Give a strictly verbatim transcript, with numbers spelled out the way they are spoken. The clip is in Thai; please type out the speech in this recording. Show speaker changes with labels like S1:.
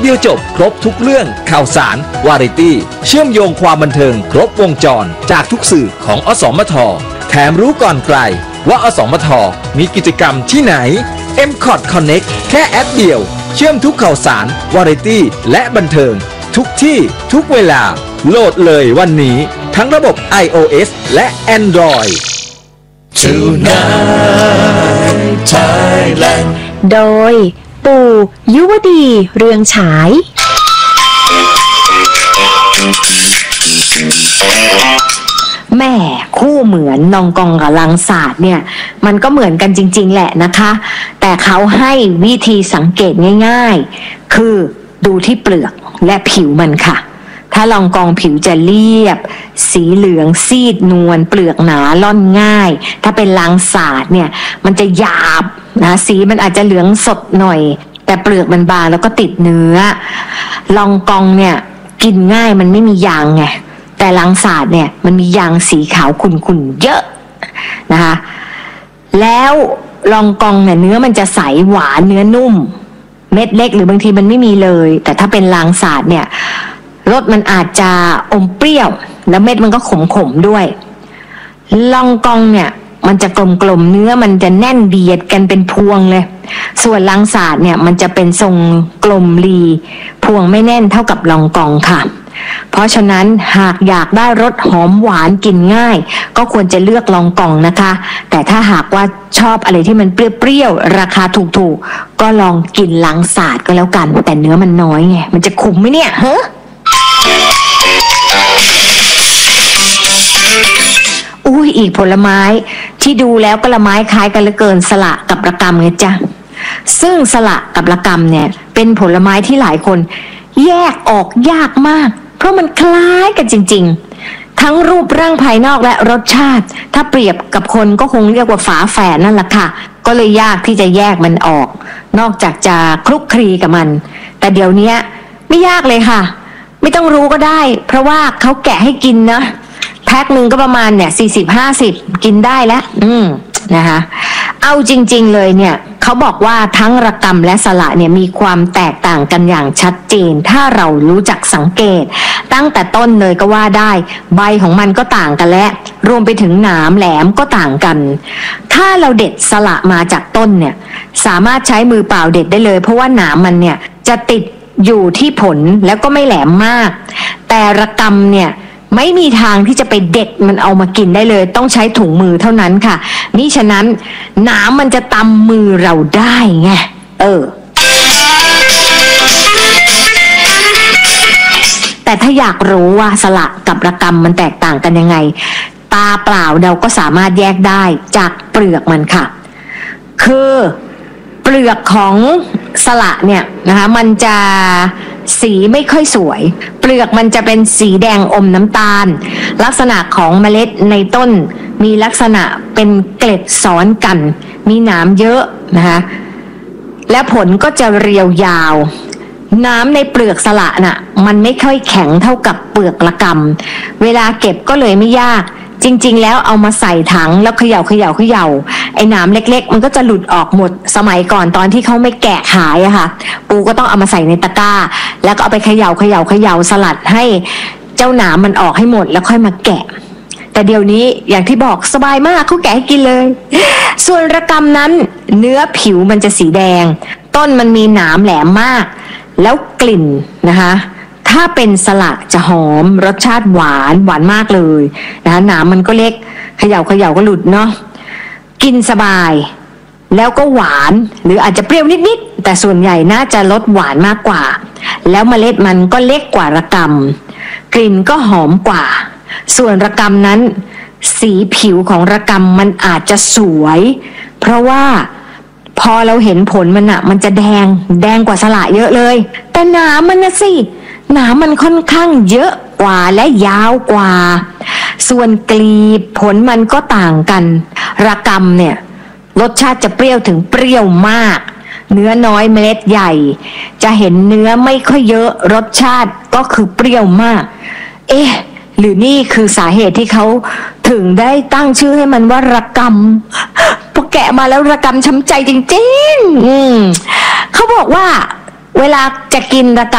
S1: ดียวจบครบทุกเรื่องข่าวสารวาไรตี้เชื่อมโยงความบันเทิงครบวงจรจากทุกสื่อของอสมทแถมรู้ก่อนใครว่าอสมทมีกิจกรรมที่ไหน เอ็ม คอท Connect แค่แอปเดียวเชื่อมทุกข่าวสารวาไรตี้และบันเทิงทุกที่ทุกเวลาโหลดเลยวันนี้ทั้งระบบ iOS และ Android
S2: Tonight Thailand
S3: โดยปู่ยุวดีเรืองฉายแม่คู่เหมือนนองกองกับลังศาสตร์เนี่ยมันก็เหมือนกันจริงๆแหละนะคะแต่เขาให้วิธีสังเกตง่ายๆคือดูที่เปลือกและผิวมันค่ะถ้าลองกองผิวจะเรียบสีเหลืองซีดนวลเปลือกหนาล่อนง่ายถ้าเป็นลังศาสตร์เนี่ยมันจะหยาบนะสีมันอาจจะเหลืองสดหน่อยแต่เปลือกมันบางแล้วก็ติดเนื้อลองกองเนี่ยกินง่ายมันไม่มียางไงแต่ลังศาสตร์เนี่ยมันมียางสีขาวขุ่นๆเยอะนะคะแล้วลองกองเนี่ยเนื้อมันจะใสหวานเนื้อนุ่มเม็ดเล็กหรือบางทีมันไม่มีเลยแต่ถ้าเป็นลังศาสตร์เนี่ยรสมันอาจจะอมเปรี้ยวแล้วเม็ดมันก็ขมๆด้วยลองกองเนี่ยมันจะกลมๆเนื้อมันจะแน่นเบียดกันเป็นพวงเลยส่วนลังศาสตร์เนี่ยมันจะเป็นทรงกลมรีพวงไม่แน่นเท่ากับลองกองค่ะเพราะฉะนั้นหากอยากได้รสหอมหวานกินง่ายก็ควรจะเลือกลองกองนะคะแต่ถ้าหากว่าชอบอะไรที่มันเปรี้ยวๆราคาถูกๆก็ลองกินลังศาสตร์ก็แล้วกันแต่เนื้อมันน้อยไงมันจะคุ้มไหมเนี่ยฮะอุ้ยอีกผลไม้ที่ดูแล้วก็ละไม้คล้ายกันเหลือเกินสละกับระกำไงจ๊ะซึ่งสละกับระกำเนี่ยเป็นผลไม้ที่หลายคนแยกออกยากมากเพราะมันคล้ายกันจริงๆทั้งรูปร่างภายนอกและรสชาติถ้าเปรียบกับคนก็คงเรียกว่าฝาแฝดนั่นแหละค่ะก็เลยยากที่จะแยกมันออกนอกจากจะคลุกคลีกับมันแต่เดี๋ยวนี้ไม่ยากเลยค่ะไม่ต้องรู้ก็ได้เพราะว่าเขาแกะให้กินนะแพ็คหนึ่งก็ประมาณเนี่ยสี่สิบห้าสิบกินได้แล้วอืมนะคะเอาจริงๆเลยเนี่ยเขาบอกว่าทั้งระกำและสละเนี่ยมีความแตกต่างกันอย่างชัดเจนถ้าเรารู้จักสังเกตตั้งแต่ต้นเลยก็ว่าได้ใบของมันก็ต่างกันและรวมไปถึงหนามแหลมก็ต่างกันถ้าเราเด็ดสละมาจากต้นเนี่ยสามารถใช้มือเปล่าเด็ดได้เลยเพราะว่าหนามมันเนี่ยจะติดอยู่ที่ผลแล้วก็ไม่แหลมมากแต่ระกำเนี่ยไม่มีทางที่จะไปเด็ดมันเอามากินได้เลยต้องใช้ถุงมือเท่านั้นค่ะนี่ฉะนั้นหนามมันจะตำมือเราได้ไงเออแต่ถ้าอยากรู้ว่าสละกับระกำมันแตกต่างกันยังไงตาเปล่าเราก็สามารถแยกได้จากเปลือกมันค่ะคือเปลือกของสละเนี่ยนะคะมันจะสีไม่ค่อยสวยเปลือกมันจะเป็นสีแดงอมน้ำตาลลักษณะของเมล็ดในต้นมีลักษณะเป็นเกล็ดซ้อนกันมีหนามเยอะนะคะและผลก็จะเรียวยาวน้ำในเปลือกสละน่ะมันไม่ค่อยแข็งเท่ากับเปลือกระกำเวลาเก็บก็เลยไม่ยากจริงๆแล้วเอามาใส่ถังแล้วเขย่าเขย่าเขย่าไอ้หนามเล็กๆมันก็จะหลุดออกหมดสมัยก่อนตอนที่เขาไม่แกะขายอะค่ะปูก็ต้องเอามาใส่ในตะกร้าแล้วก็เอาไปเขย่าเขย่าเขย่าสลัดให้เจ้าหนามมันออกให้หมดแล้วค่อยมาแกะแต่เดี๋ยวนี้อย่างที่บอกสบายมากเขาแกะให้กินเลยส่วนระกำนั้นเนื้อผิวมันจะสีแดงต้นมันมีหนามแหลมมากแล้วกลิ่นนะคะถ้าเป็นสละจะหอมรสชาติหวานหวานมากเลยนะคะหนามมันก็เล็กเขย่าเขย่าก็หลุดเนาะกินสบายแล้วก็หวานหรืออาจจะเปรี้ยวนิดๆแต่ส่วนใหญ่น่าจะรสหวานมากกว่าแล้วเมล็ดมันก็เล็กกว่าระกำกลิ่นก็หอมกว่าส่วนระกำนั้นสีผิวของระกำมันอาจจะสวยเพราะว่าพอเราเห็นผลมันอะมันจะแดงแดงกว่าสละเยอะเลยแต่หนามมันนะสิหนามมันค่อนข้างเยอะกว่าและยาวกว่าส่วนกลีบผลมันก็ต่างกันระกำเนี่ยรสชาติจะเปรี้ยวถึงเปรี้ยวมากเนื้อน้อยเมล็ดใหญ่จะเห็นเนื้อไม่ค่อยเยอะรสชาติก็คือเปรี้ยวมากเอ๊ะหรือนี่คือสาเหตุที่เขาถึงได้ตั้งชื่อให้มันว่าระกำพอแกะมาแล้วระกำช้ำใจจริงๆอืมเขาบอกว่าเวลาจะกินระกำ